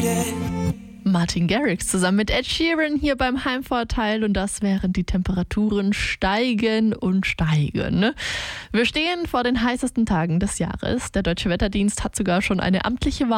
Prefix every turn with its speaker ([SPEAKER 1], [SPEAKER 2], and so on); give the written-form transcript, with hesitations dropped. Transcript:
[SPEAKER 1] Martin Garrix zusammen mit Ed Sheeran hier beim Heimvorteil und das während die Temperaturen steigen und steigen. Ne? Wir stehen vor den heißesten Tagen des Jahres. Der Deutsche Wetterdienst hat sogar schon eine amtliche